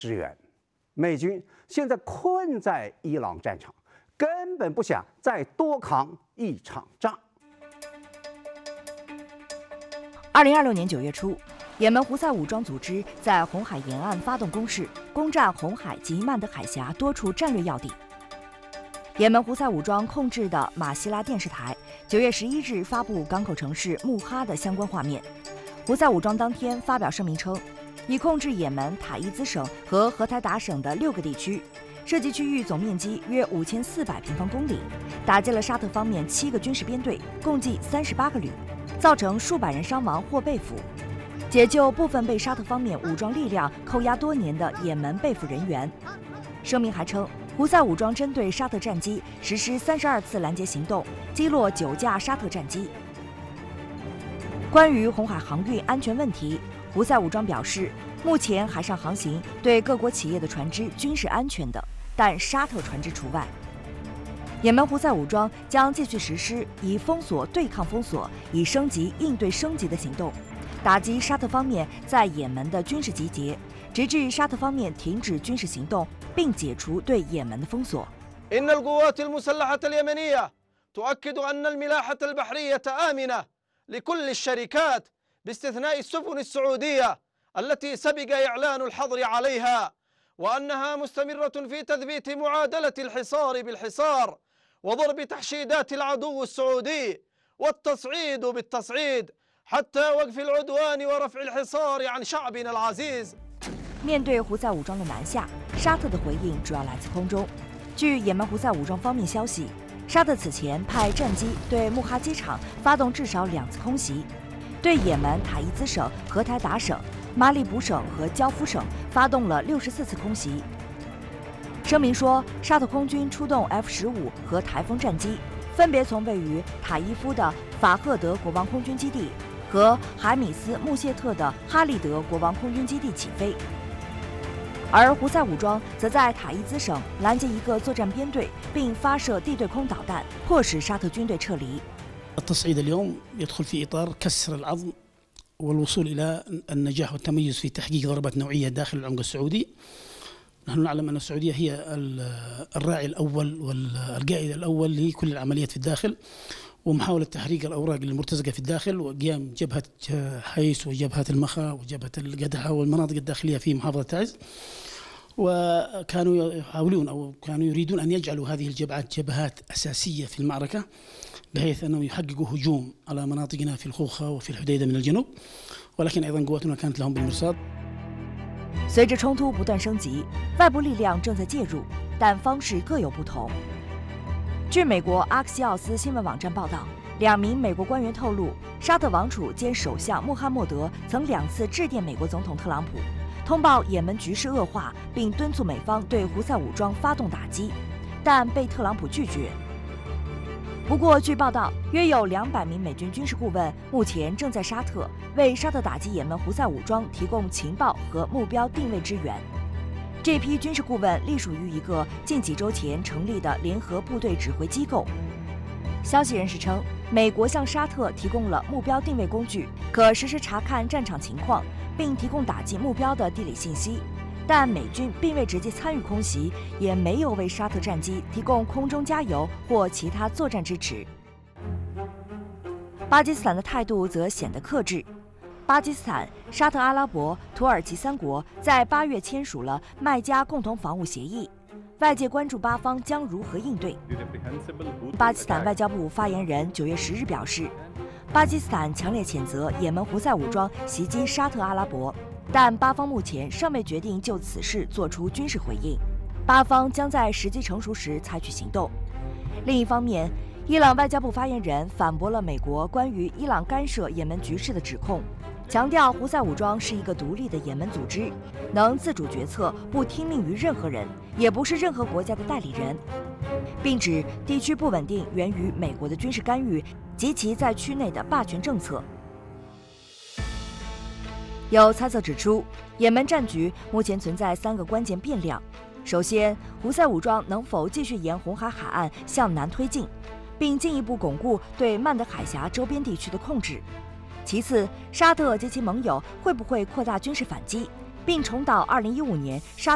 支援。美军现在困在伊朗战场，根本不想再多扛一场仗。 2026年9月初，也门胡塞武装组织在红海沿岸发动攻势，攻占红海及曼德海峡多处战略要地。也门胡塞武装控制的马希拉电视台9月11日发布港口城市穆哈的相关画面。胡塞武装当天发表声明称，已控制也门塔伊兹省和荷台达省的6个地区，涉及区域总面积约5400平方公里，打击了沙特方面7个军事编队，共计38个旅，造成数百人伤亡或被俘，解救部分被沙特方面武装力量扣押多年的也门被俘人员。声明还称，胡塞武装针对沙特战机实施32次拦截行动，击落9架沙特战机。关于红海航运安全问题，胡塞武装表示，目前海上航行对各国企业的船只均是安全的，但沙特船只除外。也门胡塞武装将继续实施以封锁对抗封锁、以升级应对升级的行动，打击沙特方面在也门的军事集结，直至沙特方面停止军事行动，并解除对也门的封锁。 إن القوات المسلحة اليمنية تؤكد أن الملاحة البحرية آمنة لكل الشركات باستثناء السفن السعودية التي سبق إعلان الحظر عليها، وأنها مستمرة في تثبيت معادلة الحصار بالحصار وضرب تحشيدات العدو السعودي والتصعيد بالتصعيد حتى وقف العدوان ورفع الحصار عن شعبنا العزيز。 面对胡塞武装的南下，沙特的回应主要来自空中。据也门胡塞武装方面消息，沙特此前派战机对穆哈机场发动至少2次空袭，对也门塔伊兹省、荷台达省、马里卜省和焦夫省发动了64次空袭。声明说，沙特空军出动 F-15和台风战机，分别从位于塔伊夫的法赫德国防空军基地和海米斯穆谢特的哈利德国防空军基地起飞。而胡塞武装则在塔伊兹省拦截一个作战编队，并发射地对空导弹，迫使沙特军队撤离。 التصعيد اليوم يدخل في إطار كسر العظم والوصول إلى النجاح والتميز في تحقيق ضربات نوعية داخل العمق السعودي. نحن نعلم أن السعودية هي الراعي الأول والقائد الأول لكل العمليات في الداخل، ومحاولة تحريك الأوراق المرتزقة في الداخل، وقيام جبهة حيس وجبهة المخا وجبهة القدحة والمناطق الداخلية في محافظة تعز. وكانوا يحاولون أو كانوا يريدون أن يجعلوا هذه الجبهات جبهات أساسية في المعركة، بحيث أنهم يحققوا هجوم على مناطقنا في الخوخة وفي الحديدة من الجنوب، ولكن أيضا قواتنا كانت لهم بالمرصاد. 随着冲突不断升级，外部力量正在介入，但方式各有不同。据美国阿克西奥斯新闻网站报道，2名美国官员透露，沙特王储兼首相穆罕默德曾2次致电美国总统特朗普，通报也门局势恶化，并敦促美方对胡塞武装发动打击，但被特朗普拒绝。不过，据报道，约有200名美军军事顾问目前正在沙特为沙特打击也门胡塞武装提供情报和目标定位支援。这批军事顾问隶属于一个近几周前成立的联合部队指挥机构。消息人士称，美国向沙特提供了目标定位工具，可实时查看战场情况，并提供打击目标的地理信息。但美军并未直接参与空袭，也没有为沙特战机提供空中加油或其他作战支持。巴基斯坦的态度则显得克制。巴基斯坦、沙特阿拉伯、土耳其3国在8月签署了麦加共同防务协议，外界关注巴方将如何应对。巴基斯坦外交部发言人9月10日表示，巴基斯坦强烈谴责也门胡塞武装袭击沙特阿拉伯，但巴方目前尚未决定就此事做出军事回应，巴方将在时机成熟时采取行动。另一方面，伊朗外交部发言人反驳了美国关于伊朗干涉也门局势的指控，强调胡塞武装是一个独立的也门组织，能自主决策，不听命于任何人，也不是任何国家的代理人，并指地区不稳定源于美国的军事干预及其在区内的霸权政策。有猜测指出，也门战局目前存在3个关键变量。首先，胡塞武装能否继续沿红海海岸向南推进，并进一步巩固对曼德海峡周边地区的控制？其次，沙特及其盟友会不会扩大军事反击，并重蹈2015年沙